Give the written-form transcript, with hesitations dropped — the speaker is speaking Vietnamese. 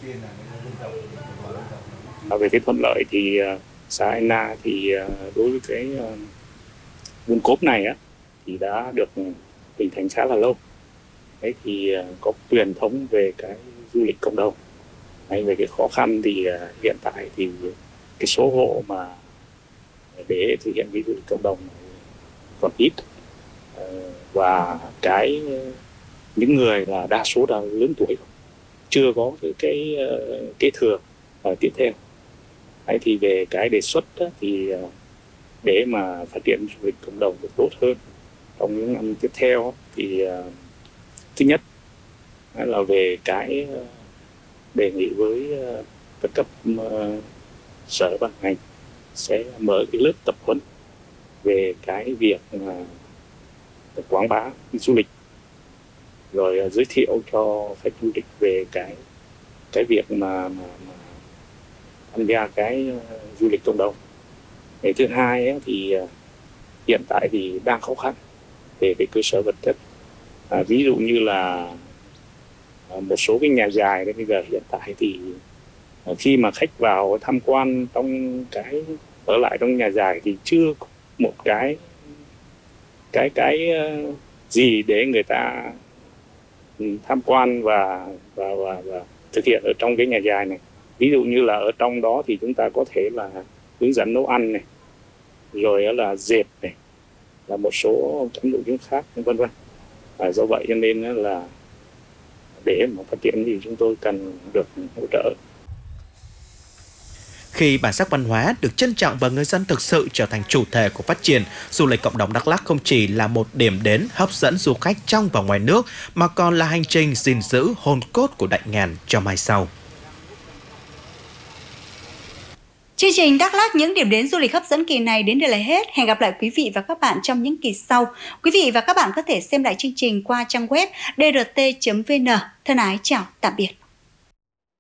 Về cái thuận lợi thì xã Ai Na thì đối với cái Buôn Cốp này á thì đã được hình thành khá là lâu. Đấy thì có truyền thống về cái du lịch cộng đồng. Đấy, về cái khó khăn thì hiện tại thì cái số hộ mà để thực hiện cái du lịch cộng đồng còn ít. Và những người là đa số là lớn tuổi, chưa có cái kế thừa tiếp theo. Đấy, thì về cái đề xuất đó, thì để mà phát triển du lịch cộng đồng được tốt hơn trong những năm tiếp theo thì thứ nhất là về cái đề nghị với các cấp sở ban ngành sẽ mở cái lớp tập huấn về cái việc quảng bá du lịch, rồi giới thiệu cho khách du lịch về cái việc mà tham gia cái du lịch cộng đồng. Cái thứ hai ấy, thì hiện tại thì đang khó khăn về cái cơ sở vật chất. Ví dụ như là một số cái nhà dài đấy, bây giờ hiện tại thì khi mà khách vào tham quan ở lại trong nhà dài thì chưa có một cái gì để người ta tham quan và thực hiện ở trong cái nhà dài này. Ví dụ như là ở trong đó thì chúng ta có thể là hướng dẫn nấu ăn này, rồi là dệt này, là một số các nội dung khác, vân vân. Do vậy cho nên là để mà phát triển thì chúng tôi cần được hỗ trợ. Khi bản sắc văn hóa được trân trọng và người dân thực sự trở thành chủ thể của phát triển, du lịch cộng đồng Đắk Lắk không chỉ là một điểm đến hấp dẫn du khách trong và ngoài nước, mà còn là hành trình gìn giữ hồn cốt của Đại Ngàn cho mai sau. Chương trình Đắk Lắk những điểm đến du lịch hấp dẫn kỳ này đến đây là hết. Hẹn gặp lại quý vị và các bạn trong những kỳ sau. Quý vị và các bạn có thể xem lại chương trình qua trang web drt.vn. Thân ái chào tạm biệt.